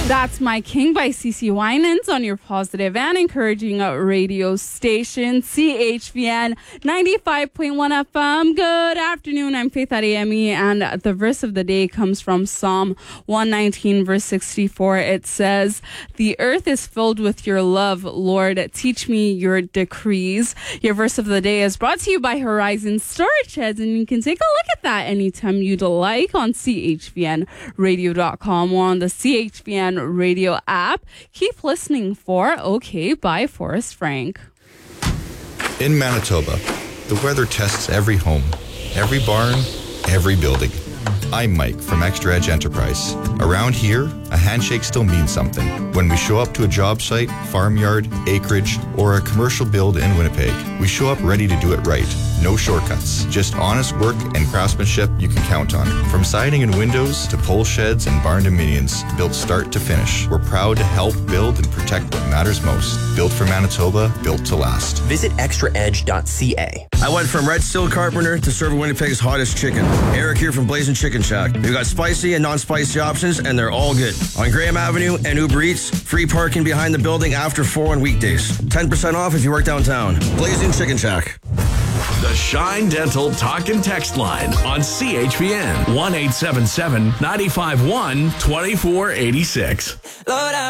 That's My King by CeCe Winans on your positive and encouraging radio station, CHVN 95.1 FM. Good afternoon. I'm Faith Adeyemi, and the verse of the day comes from Psalm 119, verse 64. It says, "The earth is filled with your love, Lord. Teach me your decrees." Your verse of the day is brought to you by Horizon Storage Sheds, and you can take a look at that anytime you'd like on chvnradio.com or on the CHVN Radio app. Keep listening for "Okay" by Forrest Frank. In Manitoba, the weather tests every home, every barn, every building. I'm Mike from Extra Edge Enterprise. Around here, a handshake still means something. When we show up to a job site, farmyard, acreage, or a commercial build in Winnipeg, we show up ready to do it right. No shortcuts, just honest work and craftsmanship you can count on. From siding and windows to pole sheds and barn dominions, built start to finish. We're proud to help build and protect what matters most. Built for Manitoba, built to last. Visit extraedge.ca. I went from Red Steel Carpenter to serving Winnipeg's hottest chicken. Eric here from Blazing Chicken Shack. We've got spicy and non-spicy options, and they're all good. On Graham Avenue and Uber Eats, free parking behind the building after 4 on weekdays. 10% off if you work downtown. Blazing Chicken Shack. The Shine Dental Talk and Text Line on CHVN 1-877-951-2486.